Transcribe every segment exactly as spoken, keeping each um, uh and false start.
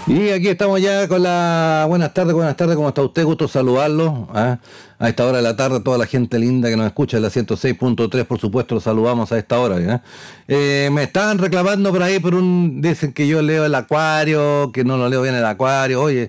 Y aquí estamos ya con la... Buenas tardes, buenas tardes, ¿cómo está usted? Gusto saludarlo. ¿ah? A esta hora de la tarde, toda la gente linda que nos escucha en la ciento seis punto tres, por supuesto, lo saludamos a esta hora. ¿ya? Eh, me estaban reclamando por ahí, por un... Dicen que yo leo el Acuario, que no lo leo bien el Acuario. Oye,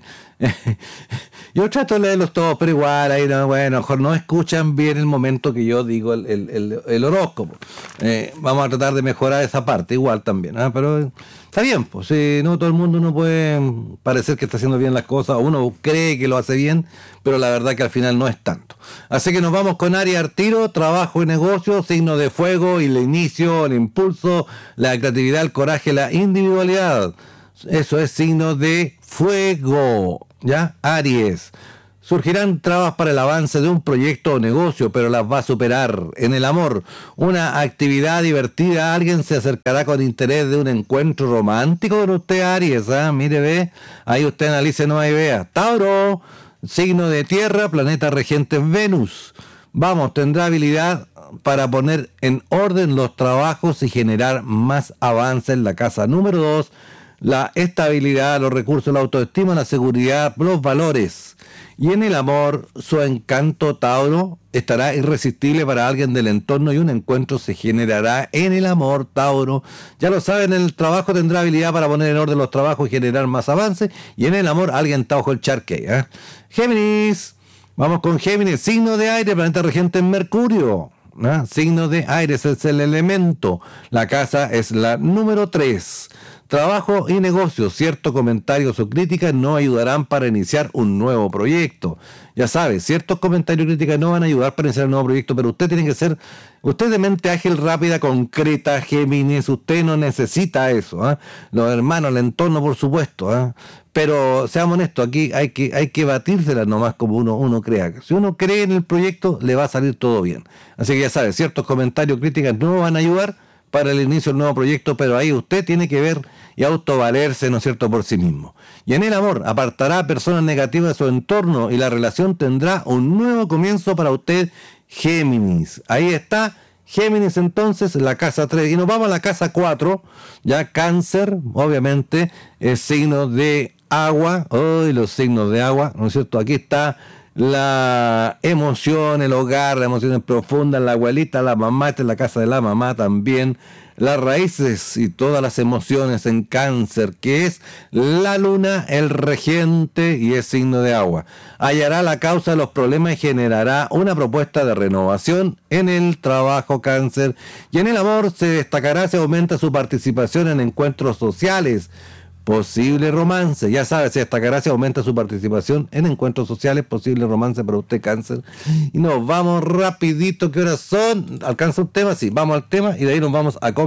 yo trato de leerlos todos, pero igual, ahí no, bueno, mejor no escuchan bien el momento que yo digo el, el, el, el horóscopo. Eh, vamos a tratar de mejorar esa parte, igual también, ¿ah? Pero... Está bien, pues si no todo el mundo no puede parecer que está haciendo bien las cosas, uno cree que lo hace bien, pero la verdad que al final no es tanto. Así que nos vamos con Aries al tiro, trabajo y negocio, signo de fuego y el inicio, el impulso, la creatividad, el coraje, la individualidad. Eso es signo de fuego, ¿ya? Aries. Surgirán trabas para el avance de un proyecto o negocio, pero las va a superar. En el amor, una actividad divertida, alguien se acercará con interés de un encuentro romántico con usted, Aries. ¿eh? Mire, ve, ahí usted analice, no hay vea. Tauro, signo de tierra, planeta regente Venus. Vamos, tendrá habilidad para poner en orden los trabajos y generar más avance en la casa. Número dos, la estabilidad, los recursos, la autoestima, la seguridad, los valores. Y en el amor, su encanto Tauro estará irresistible para alguien del entorno y un encuentro se generará en el amor Tauro. Ya lo saben, en el trabajo tendrá habilidad para poner en orden los trabajos y generar más avance. Y en el amor, alguien está ojo el charque. ¿eh? Géminis, vamos con Géminis, signo de aire, planeta regente en Mercurio. ¿eh? Signo de aire, ese es el elemento. La casa es la número tres. Trabajo y negocios, ciertos comentarios o críticas no ayudarán para iniciar un nuevo proyecto. Ya sabes, ciertos comentarios o críticas no van a ayudar para iniciar un nuevo proyecto, pero usted tiene que ser, usted de mente ágil, rápida, concreta, Géminis, usted no necesita eso. ¿eh? Los hermanos, el entorno, por supuesto. ¿eh? Pero seamos honestos, aquí hay que, hay que batírselas nomás como uno, uno crea. Si uno cree en el proyecto, le va a salir todo bien. Así que ya sabes, ciertos comentarios o críticas no van a ayudar para el inicio del nuevo proyecto, pero ahí usted tiene que ver y autovalerse, ¿no es cierto?, por sí mismo. Y en el amor, apartará a personas negativas de su entorno y la relación tendrá un nuevo comienzo para usted, Géminis. Ahí está, Géminis entonces, la casa tres. Y nos vamos a la casa cuatro, ya Cáncer, obviamente, es signo de agua. Hoy los signos de agua, ¿no es cierto?, aquí está la emoción, el hogar, las emociones profundas, la abuelita, la mamá, esta es la casa de la mamá también, las raíces y todas las emociones en Cáncer, que es la luna, el regente y es signo de agua. Hallará la causa de los problemas y generará una propuesta de renovación en el trabajo, Cáncer. Y en el amor se destacará si aumenta su participación en encuentros sociales. Posible romance, ya sabes, se destacará si aumenta su participación en encuentros sociales, posible romance para usted, Cáncer. Y nos vamos rapidito, ¿qué horas son? ¿Alcanza un tema? Sí, vamos al tema y de ahí nos vamos a